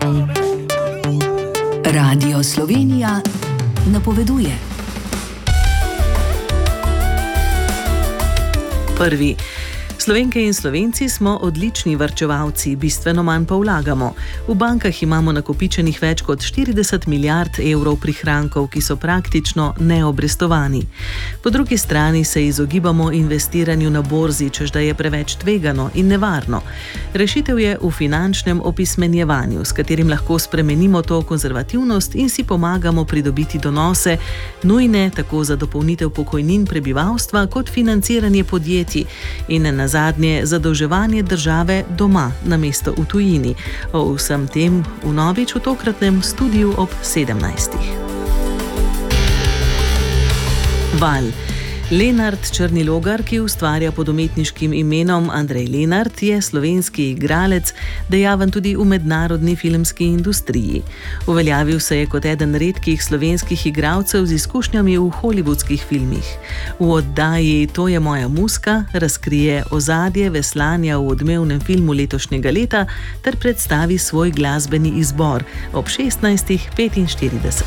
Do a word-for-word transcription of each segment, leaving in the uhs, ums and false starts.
Radio Slovenija napoveduje. Prvi. Slovenke in Slovenci smo odlični varčevalci, bistveno manj pa vlagamo. V bankah imamo nakopičenih več kot štirideset milijard evrov prihrankov, ki so praktično neobrestovani. Po drugi strani se izogibamo investiranju na borzi, češ da je preveč tvegano in nevarno. Rešitev je v finančnem opismenjevanju, s katerim lahko spremenimo to konzervativnost in si pomagamo pridobiti donose, nujne tako za dopolnitev pokojnin prebivalstva kot financiranje podjetij in na zadnje zadolževanje države doma, namesto v tujini. O vsem tem vnovič v tokratnem studiu ob sedemnajstih. Val. Lenart Črnilogar, ki ustvarja pod umetniškim imenom Andrej Lenart, je slovenski igralec, dejaven tudi v mednarodni filmski industriji. Uveljavil se je kot eden redkih slovenskih igralcev z izkušnjami v hollywoodskih filmih. V oddaji To je moja muska razkrije ozadje veslanja v odmevnem filmu letošnjega leta ter predstavi svoj glasbeni izbor ob šestnajstih petinštirideset.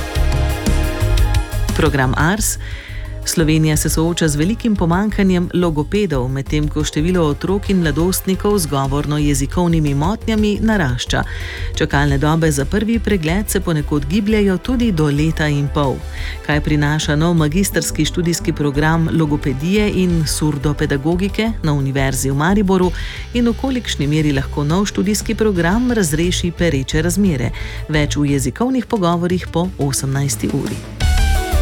Program Ars. Slovenija se sooča z velikim pomanjkanjem logopedov, medtem ko število otrok in mladostnikov z govorno-jezikovnimi motnjami narašča. Čakalne dobe za prvi pregled se ponekod gibljajo tudi do leta in pol. Kaj prinaša nov magistrski študijski program logopedije in surdopedagogike na Univerzi v Mariboru in v kolikšni meri lahko nov študijski program razreši pereče razmere? Več v jezikovnih pogovorih po osemnajsti uri.